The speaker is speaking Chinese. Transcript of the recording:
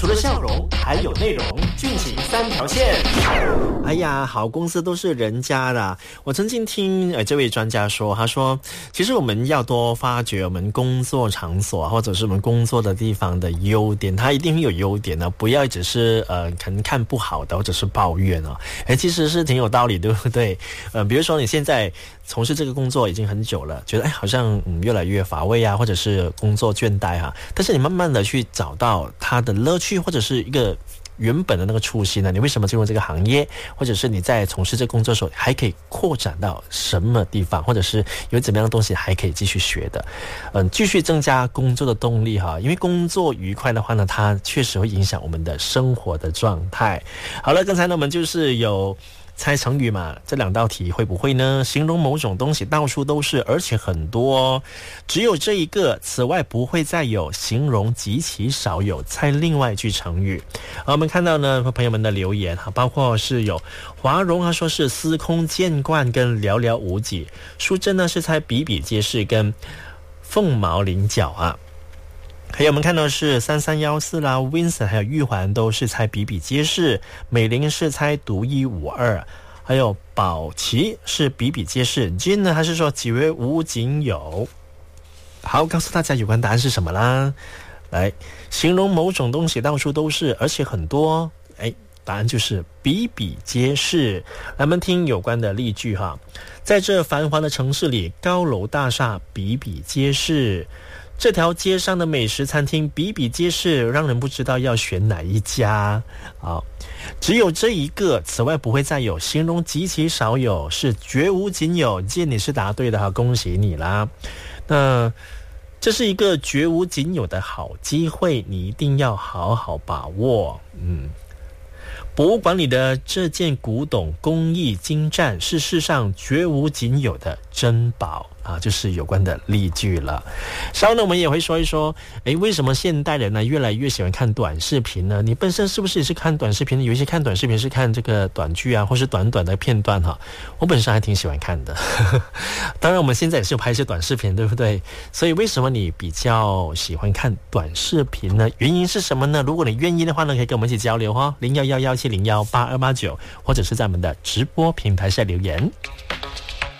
除了笑容，还有内容，俊情三条线。 哎呀，好公司都是人家的。我曾经听这位专家说，他说其实我们要多发掘我们工作场所或者是我们工作的地方的优点，它一定会有优点的，不要只是可能看不好的或者是抱怨哦。其实是挺有道理，对不对？比如说你现在从事这个工作已经很久了，觉得好像越来越乏味啊，或者是工作倦怠啊，但是你慢慢的去找到它的乐趣，或者是一个原本的那个初心呢？你为什么进入这个行业，或者是你在从事这个工作的时候还可以扩展到什么地方，或者是有怎么样的东西还可以继续学的？继续增加工作的动力哈，因为工作愉快的话呢，它确实会影响我们的生活的状态。好了，刚才呢我们就是有猜成语嘛，这两道题会不会呢？形容某种东西到处都是，而且很多，只有这一个，此外不会再有，形容极其少有。猜另外一句成语。我们看到呢朋友们的留言哈，包括是有华荣他说是司空见惯跟寥寥无几，淑珍呢是猜比比皆是跟凤毛麟角啊。还有我们看到是3314啦 Vincent 还有玉环都是猜比比皆是，美玲是猜独一无二，还有宝琪是比比皆是， Jin 呢还是说绝无仅有。好，告诉大家有关答案是什么啦。来，形容某种东西到处都是，而且很多，答案就是比比皆是。咱们听有关的例句哈，在这繁华的城市里，高楼大厦比比皆是，这条街上的美食餐厅比比皆是，让人不知道要选哪一家。好，只有这一个，此外不会再有，形容极其少有，是绝无仅有。见你是答对的哈，恭喜你啦。那这是一个绝无仅有的好机会，你一定要好好把握。博物馆里的这件古董工艺精湛，是世上绝无仅有的珍宝啊，就是有关的例句了。稍后呢我们也会说一说为什么现代人呢越来越喜欢看短视频呢？你本身是不是也是看短视频？有一些看短视频是看这个短剧啊，或是短短的片段哈。我本身还挺喜欢看的当然我们现在也是有拍一些短视频，对不对？所以为什么你比较喜欢看短视频呢？原因是什么呢？如果你愿意的话呢，可以跟我们一起交流0111701829，或者是在我们的直播平台下留言。